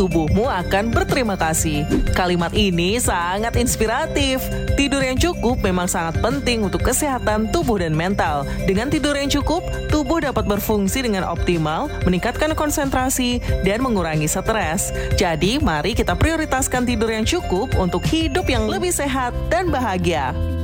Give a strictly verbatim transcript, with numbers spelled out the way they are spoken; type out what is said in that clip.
tubuhmu akan berterima kasih. Kalimat ini sangat inspiratif. Tidur yang cukup memang sangat penting untuk kesehatan tubuh dan mental. Dengan tidur yang cukup, tubuh dapat berfungsi dengan optimal, meningkatkan konsentrasi, dan mengurangi stres. Jadi, mari kita prioritaskan tidur yang cukup untuk hidup yang lebih sehat dan bahagia.